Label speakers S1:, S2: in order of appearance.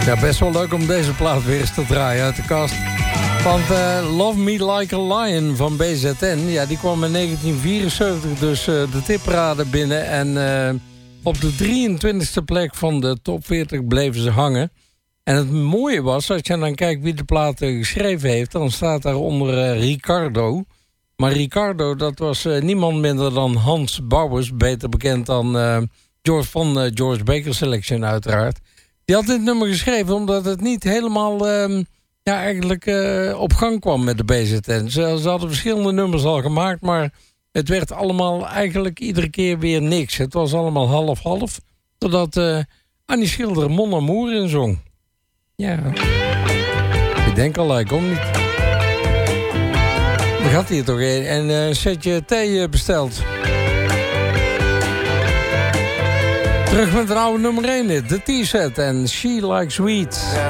S1: Ja, best wel leuk om deze plaat weer eens te draaien uit de kast. Want Love Me Like a Lion van BZN... ja, die kwam in 1974 dus de tipraden binnen. En op de 23e plek van de top 40 bleven ze hangen. En het mooie was, als je dan kijkt wie de plaat geschreven heeft... dan staat daaronder Ricardo. Maar Ricardo, dat was niemand minder dan Hans Bouwers... beter bekend dan George Baker Selection uiteraard. Die had dit nummer geschreven omdat het niet helemaal op gang kwam met de BZN. Ze hadden verschillende nummers al gemaakt, maar het werd allemaal eigenlijk iedere keer weer niks. Het was allemaal half-half, totdat Annie Schilder Mon Amour in zong. Ja, ik denk al, ik kom niet. Dan gaat hier toch een en een setje thee besteld. Terug met een oude nummer 1 hit, de T-set en She Likes Sweet.